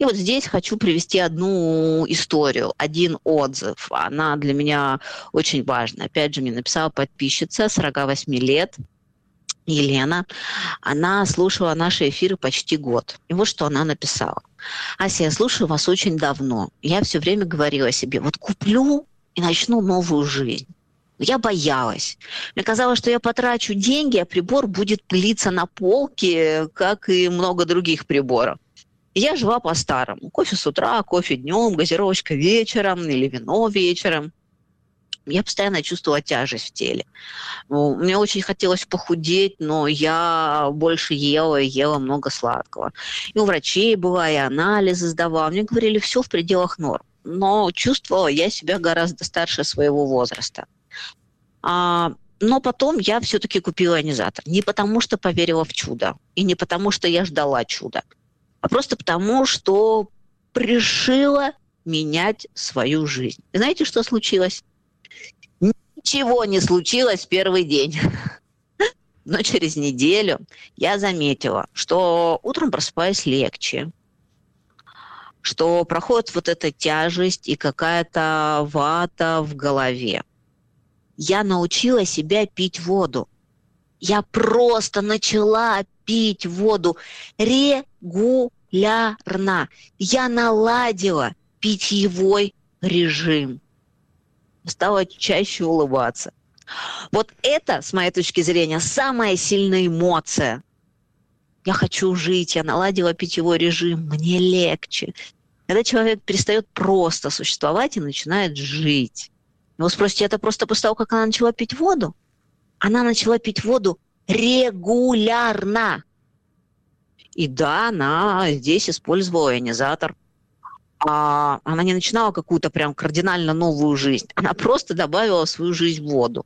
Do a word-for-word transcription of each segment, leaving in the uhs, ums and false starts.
И вот здесь хочу привести одну историю, один отзыв. Она для меня очень важна. Опять же, мне написала подписчица сорок восемь лет, Елена. Она слушала наши эфиры почти год. И вот что она написала. Ася, я слушаю вас очень давно. Я все время говорила себе, вот куплю и начну новую жизнь. Я боялась. Мне казалось, что я потрачу деньги, а прибор будет пылиться на полке, как и много других приборов. И я жила по-старому. Кофе с утра, кофе днем, газировочка вечером или вино вечером. Я постоянно чувствовала тяжесть в теле. Мне очень хотелось похудеть, но я больше ела и ела много сладкого. И у врачей была, и анализы сдавала. Мне говорили, все в пределах норм. Но чувствовала я себя гораздо старше своего возраста. А, но потом я все-таки купила ионизатор. Не потому, что поверила в чудо, и не потому, что я ждала чуда, а просто потому, что решила менять свою жизнь. И знаете, что случилось? Ничего не случилось в первый день. Но через неделю я заметила, что утром просыпаюсь легче, что проходит вот эта тяжесть и какая-то вата в голове. Я научила себя пить воду. Я просто начала пить воду регулярно. Я наладила питьевой режим. Стала чаще улыбаться. Вот это, с моей точки зрения, самая сильная эмоция. Я хочу жить, я наладила питьевой режим, мне легче. Когда человек перестает просто существовать и начинает жить. Вы спросите, это просто после того, как она начала пить воду? Она начала пить воду регулярно. И да, она здесь использовала ионизатор. А она не начинала какую-то прям кардинально новую жизнь. Она просто добавила в свою жизнь воду.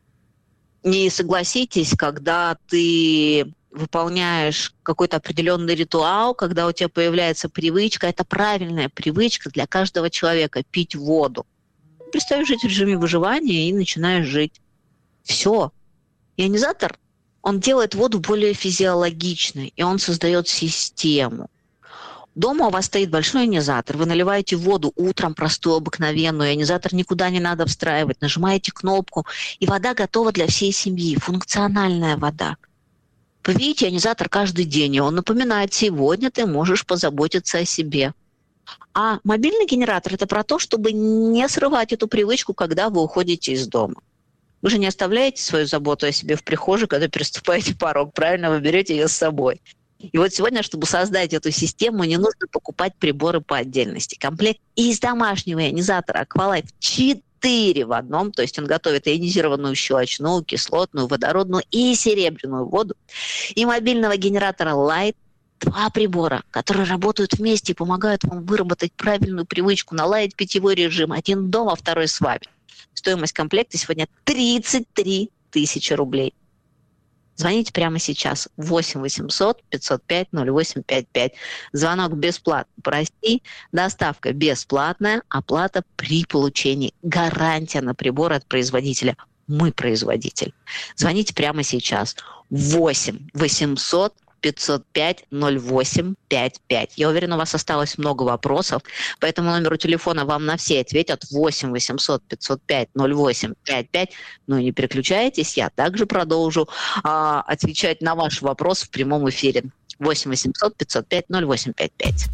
Не согласитесь, когда ты выполняешь какой-то определенный ритуал, когда у тебя появляется привычка, это правильная привычка для каждого человека – пить воду. Перестаешь жить в режиме выживания и начинаешь жить. Все. Ионизатор, он делает воду более физиологичной, и он создает систему. Дома у вас стоит большой ионизатор, вы наливаете воду утром, простую, обыкновенную, ионизатор никуда не надо встраивать, нажимаете кнопку, и вода готова для всей семьи, функциональная вода. Вы видите ионизатор каждый день, и он напоминает, сегодня ты можешь позаботиться о себе. А мобильный генератор – это про то, чтобы не срывать эту привычку, когда вы уходите из дома. Вы же не оставляете свою заботу о себе в прихожей, когда переступаете порог, правильно, вы берете ее с собой. И вот сегодня, чтобы создать эту систему, не нужно покупать приборы по отдельности. Комплект из домашнего ионизатора Aqualife четыре в одном, то есть он готовит ионизированную щелочную, кислотную, водородную и серебряную воду, и мобильного генератора Light, два прибора, которые работают вместе и помогают вам выработать правильную привычку, наладить питьевой режим. Один дома, второй с вами. Стоимость комплекта сегодня тридцать три тысячи рублей. Звоните прямо сейчас. восемь восемьсот пятьсот пять ноль восемь пять пять. Звонок бесплатный. Прости, доставка бесплатная, оплата при получении. Гарантия на прибор от производителя. Мы производитель. Звоните прямо сейчас. восемь восемьсот пятьсот пять ноль восемь пять пять. Я уверена, у вас осталось много вопросов, по этому номеру телефона вам на все ответят. восемь восемьсот пятьсот пять ноль восемь пять пять. Ну и не переключайтесь, я также продолжу а, отвечать на ваши вопросы в прямом эфире. восемь восемьсот пятьсот пять ноль восемь пять пять.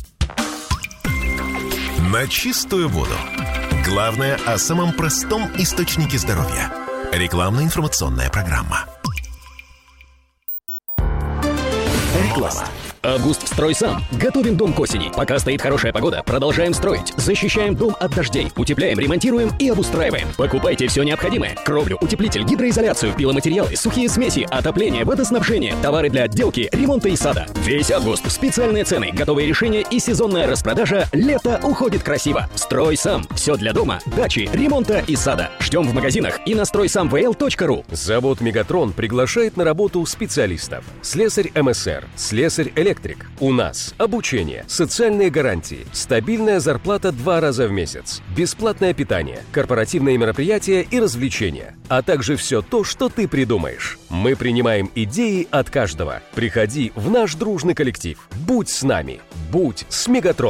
На чистую воду. Главное о самом простом источнике здоровья. Рекламно-информационная программа. Реклама. Август «Строй сам». Готовим дом к осени. Пока стоит хорошая погода, продолжаем строить. Защищаем дом от дождей. Утепляем, ремонтируем и обустраиваем. Покупайте все необходимое. Кровлю, утеплитель, гидроизоляцию, пиломатериалы, сухие смеси, отопление, водоснабжение, товары для отделки, ремонта и сада. Весь август. Специальные цены, готовые решения и сезонная распродажа. Лето уходит красиво. «Строй сам». Все для дома, дачи, ремонта и сада. Ждем в магазинах и на строй сам вэ эл точка ру. Завод «Мегатрон» приглашает на работу специалистов. Слесарь эм эс эр, слесарь электрик. У нас обучение, социальные гарантии, стабильная зарплата два раза в месяц, бесплатное питание, корпоративные мероприятия и развлечения, а также все то, что ты придумаешь. Мы принимаем идеи от каждого. Приходи в наш дружный коллектив. Будь с нами. Будь с «Мегатрон».